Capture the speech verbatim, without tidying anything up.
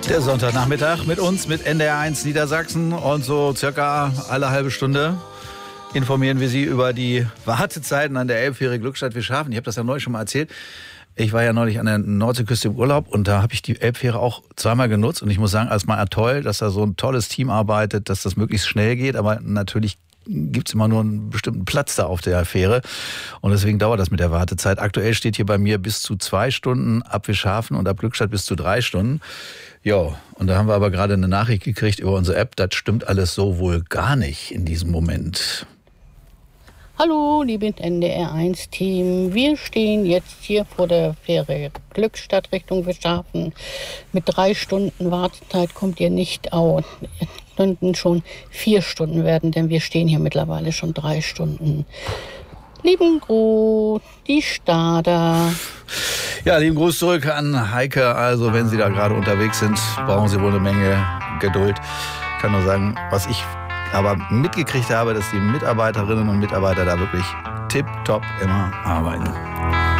Der Sonntagnachmittag mit uns, mit N D R eins Niedersachsen, und so circa alle halbe Stunde informieren wir Sie über die Wartezeiten an der Elbfähre Glückstadt-Wischhafen. Ich habe das ja neulich schon mal erzählt. Ich war ja neulich an der Nordseeküste im Urlaub und da habe ich die Elbfähre auch zweimal genutzt. Und ich muss sagen, als mal toll, dass da so ein tolles Team arbeitet, dass das möglichst schnell geht. Aber natürlich gibt's immer nur einen bestimmten Platz da auf der Fähre. Und deswegen dauert das mit der Wartezeit. Aktuell steht hier bei mir bis zu zwei Stunden ab Wischhafen und ab Glückstadt bis zu drei Stunden. Ja, und da haben wir aber gerade eine Nachricht gekriegt über unsere App. Das stimmt alles so wohl gar nicht in diesem Moment. Hallo, liebe N D R eins Team. Wir stehen jetzt hier vor der Fähre Glückstadt Richtung Wischhafen. Mit drei Stunden Wartezeit kommt ihr nicht aus. Es könnten schon vier Stunden werden, denn wir stehen hier mittlerweile schon drei Stunden. Lieben Gruß, die Stader. Ja, lieben Gruß zurück an Heike. Also, wenn Sie da gerade unterwegs sind, brauchen Sie wohl eine Menge Geduld. Ich kann nur sagen, was ich aber mitgekriegt habe, dass die Mitarbeiterinnen und Mitarbeiter da wirklich tipptopp immer arbeiten.